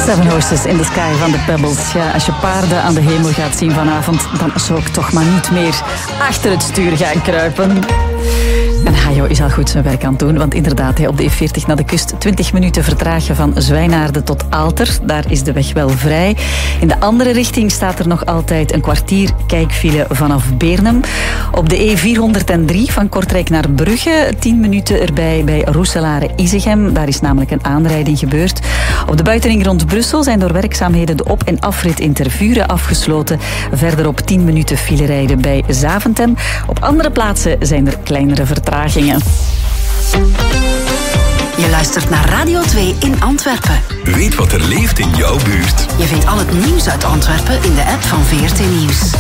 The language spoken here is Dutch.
Seven Horses in the Sky van de Pebbles. Ja, als je paarden aan de hemel gaat zien vanavond, dan zou ik toch maar niet meer achter het stuur gaan kruipen. En Hajo is al goed zijn werk aan het doen, want inderdaad, op de E40 naar de kust 20 minuten vertragen van Zwijnaarden tot Aalter. Daar is de weg wel vrij. In de andere richting staat er nog altijd een kwartier kijkfile vanaf Beernem. Op de E403 van Kortrijk naar Brugge 10 minuten erbij bij Roeselare-Isegem. Daar is namelijk een aanrijding gebeurd. Op de buitenring rond Brussel zijn door werkzaamheden de op- en afrit in Tervuren afgesloten. Verder op 10 minuten file rijden bij Zaventem. Op andere plaatsen zijn er kleinere vertragingen. Je luistert naar Radio 2 in Antwerpen. Weet wat er leeft in jouw buurt. Je vindt al het nieuws uit Antwerpen in de app van VRT Nieuws.